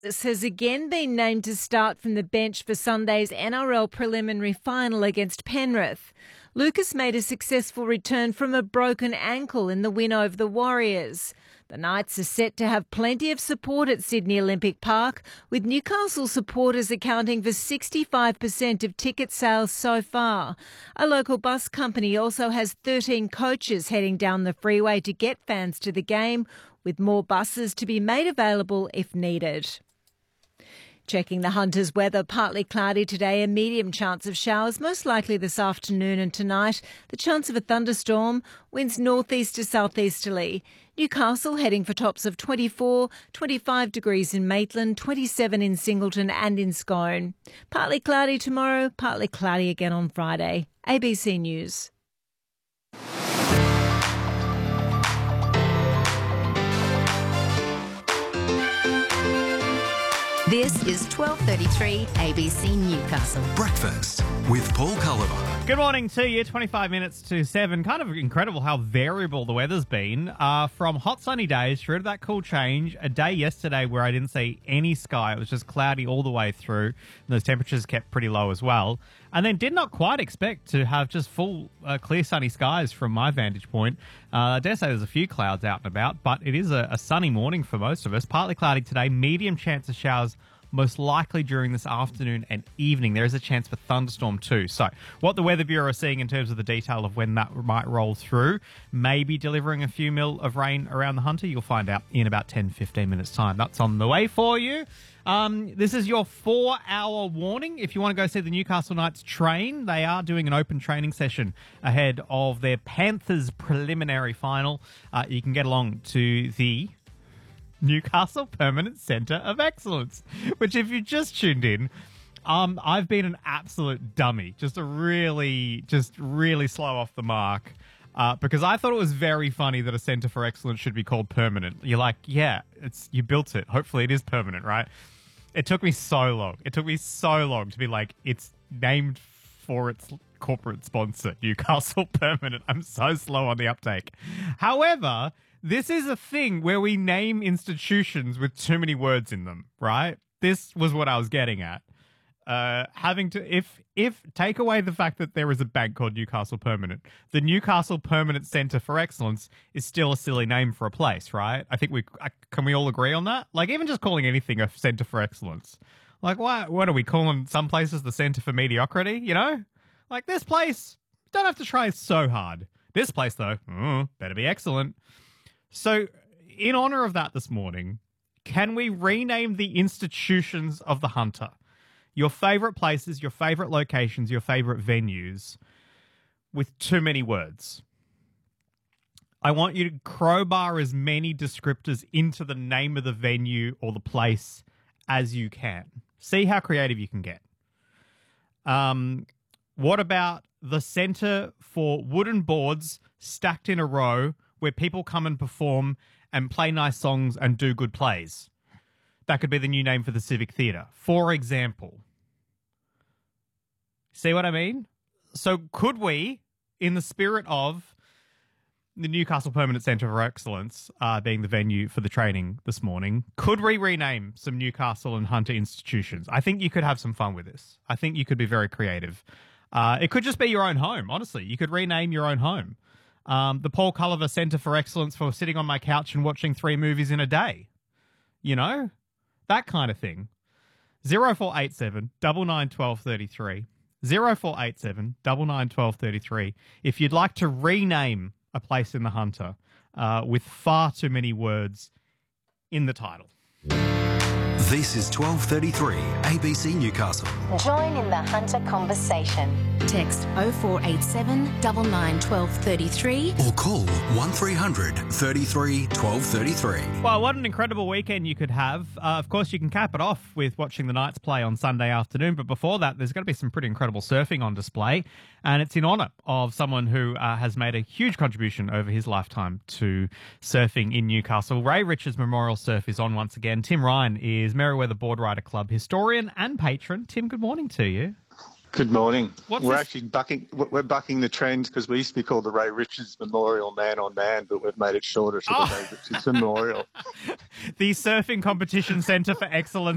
has again been named to start from the bench for Sunday's NRL preliminary final against Penrith. Lucas made a successful return from a broken ankle in the win over the Warriors. The Knights are set to have plenty of support at Sydney Olympic Park, with Newcastle supporters accounting for 65% of ticket sales so far. A local bus company also has 13 coaches heading down the freeway to get fans to the game, with more buses to be made available if needed. Checking the Hunters' weather, partly cloudy today, a medium chance of showers, most likely this afternoon and tonight. The chance of a thunderstorm, winds northeast to southeasterly. Newcastle heading for tops of 24, 25 degrees in Maitland, 27 in Singleton and in Scone. Partly cloudy tomorrow, partly cloudy again on Friday. ABC News. This is 12:33 ABC Newcastle. Breakfast with Paul Culliver. Good morning to you. 25 minutes to 7. Kind of incredible how variable the weather's been. From hot sunny days through to that cool change. A day yesterday where I didn't see any sky. It was just cloudy all the way through. And those temperatures kept pretty low as well. And then did not quite expect to have just full clear sunny skies from my vantage point. I dare say there's a few clouds out and about, but it is a sunny morning for most of us. Partly cloudy today, medium chance of showers most likely during this afternoon and evening. There is a chance for thunderstorm too. So what the Weather Bureau are seeing in terms of the detail of when that might roll through, maybe delivering a few mil of rain around the Hunter, you'll find out in about 10-15 minutes time. That's on the way for you. This is your 4-hour warning. If you want to go see the Newcastle Knights train, they are doing an open training session ahead of their Panthers preliminary final. You can get along to the Newcastle Permanent Centre of Excellence, which if you just tuned in, I've been an absolute dummy, just really slow off the mark, because I thought it was very funny that a Centre for Excellence should be called permanent. You're like, yeah, you built it. Hopefully it is permanent, right? It took me so long. To be like, it's named for its corporate sponsor, Newcastle Permanent. I'm so slow on the uptake. However, this is a thing where we name institutions with too many words in them, right? This was what I was getting at. If take away the fact that there is a bank called Newcastle Permanent, the Newcastle Permanent Centre for Excellence is still a silly name for a place, right? I think can we all agree on that? Like, even just calling anything a Centre for Excellence. Like, what are we calling some places the Centre for Mediocrity, you know? Like, this place, don't have to try so hard. This place, though, better be excellent. So, in honour of that this morning, can we rename the institutions of the Hunter? Your favourite places, your favourite locations, your favourite venues with too many words. I want you to crowbar as many descriptors into the name of the venue or the place as you can. See how creative you can get. What about the Centre for Wooden Boards stacked in a row where people come and perform and play nice songs and do good plays? That could be the new name for the Civic Theatre, for example. See what I mean? So could we, in the spirit of the Newcastle Permanent Centre for Excellence being the venue for the training this morning, could we rename some Newcastle and Hunter institutions? I think you could have some fun with this. I think you could be very creative. It could just be your own home, honestly. You could rename your own home. The Paul Culliver Centre for Excellence for sitting on my couch and watching 3 movies in a day. You know? That kind of thing. 0487 99 12 33. 0487 99 12 33. If you'd like to rename a place in the Hunter with far too many words in the title. This is 12:33 ABC Newcastle. Join in the Hunter conversation. Text 0487 99 12 33 Or call 1300 33 12 33. Well, what an incredible weekend you could have. Of course, you can cap it off with watching the Knights play on Sunday afternoon. But before that, there's going to be some pretty incredible surfing on display. And it's in honour of someone who has made a huge contribution over his lifetime to surfing in Newcastle. Ray Richards Memorial Surf is on once again. Tim Ryan is Merriweather Boardrider Club historian and patron. Tim, good morning to you. Good morning. We're actually bucking the trend because we used to be called the Ray Richards Memorial Man on Man, but we've made it shorter to the Ray Richards Memorial. The Surfing Competition Centre for Excellence